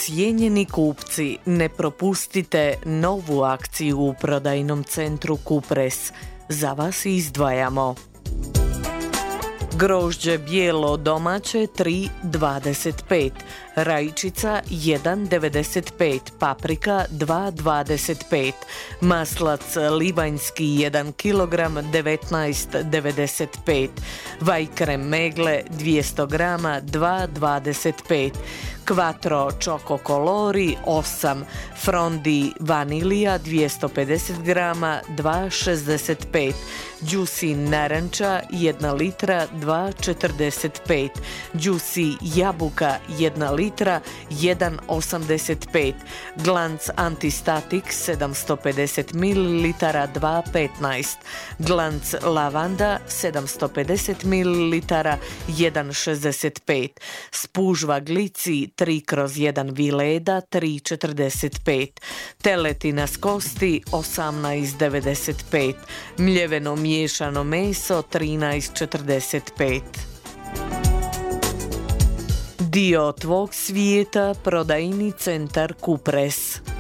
Cijenjeni kupci, ne propustite novu akciju u prodajnom centru Kupres. Za vas izdvajamo grožđe bijelo domaće 3,25, rajčica 1,95, paprika 2,25, maslac livanjski 1 kg 19,95, vajkrem megle 200 g 2,25, Quattro Choco Colori 8, Frondi vanilija 250 g 2,65, Juicy naranča 1 litra 2,45, Juicy jabuka 1 litra 1,85, Glanc Antistatik 750 ml 2,15, Glanc lavanda 750 ml 1,65, Spužva glici 3/1 vileda 3,45, teletina s kosti 18,95, mljeveno miješano meso 13,45. Dio tvog svijeta, prodajni centar Kupres.